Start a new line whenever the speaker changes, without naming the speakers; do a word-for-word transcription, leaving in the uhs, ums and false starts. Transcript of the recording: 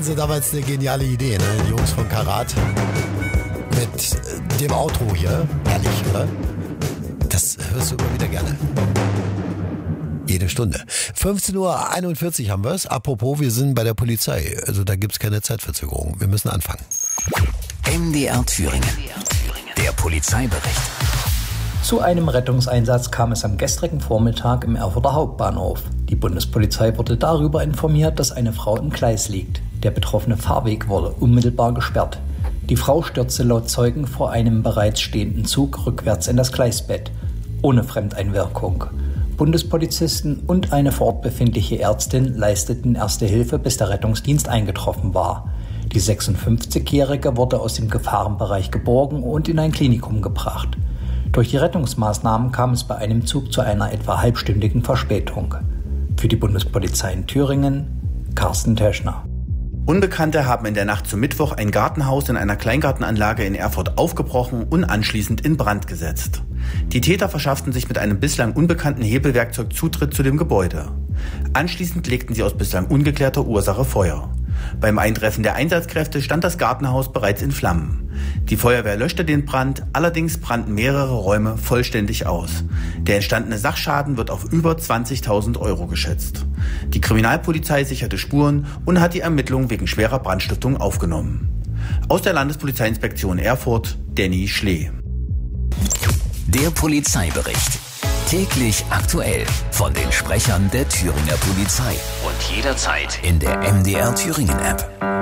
hatten sie damals eine geniale Idee, ne? Die Jungs von Karat. Mit dem Outro hier. Herrlich, oder? Das hörst du immer wieder gerne. Jede Stunde. fünfzehn Uhr einundvierzig haben wir es. Apropos, wir sind bei der Polizei. Also da gibt es keine Zeitverzögerung. Wir müssen anfangen.
M D R Thüringen. Der Polizeibericht.
Zu einem Rettungseinsatz kam es am gestrigen Vormittag im Erfurter Hauptbahnhof. Die Bundespolizei wurde darüber informiert, dass eine Frau im Gleis liegt. Der betroffene Fahrweg wurde unmittelbar gesperrt. Die Frau stürzte laut Zeugen vor einem bereits stehenden Zug rückwärts in das Gleisbett, ohne Fremdeinwirkung. Bundespolizisten und eine vor Ort befindliche Ärztin leisteten erste Hilfe, bis der Rettungsdienst eingetroffen war. Die sechsundfünfzigjährige wurde aus dem Gefahrenbereich geborgen und in ein Klinikum gebracht. Durch die Rettungsmaßnahmen kam es bei einem Zug zu einer etwa halbstündigen Verspätung. Für die Bundespolizei in Thüringen, Carsten Teschner.
Unbekannte haben in der Nacht zum Mittwoch ein Gartenhaus in einer Kleingartenanlage in Erfurt aufgebrochen und anschließend in Brand gesetzt. Die Täter verschafften sich mit einem bislang unbekannten Hebelwerkzeug Zutritt zu dem Gebäude. Anschließend legten sie aus bislang ungeklärter Ursache Feuer. Beim Eintreffen der Einsatzkräfte stand das Gartenhaus bereits in Flammen. Die Feuerwehr löschte den Brand, allerdings brannten mehrere Räume vollständig aus. Der entstandene Sachschaden wird auf über zwanzigtausend Euro geschätzt. Die Kriminalpolizei sicherte Spuren und hat die Ermittlungen wegen schwerer Brandstiftung aufgenommen. Aus der Landespolizeiinspektion Erfurt, Danny Schlee.
Der Polizeibericht. Täglich aktuell von den Sprechern der Thüringer Polizei und jederzeit in der M D R Thüringen App.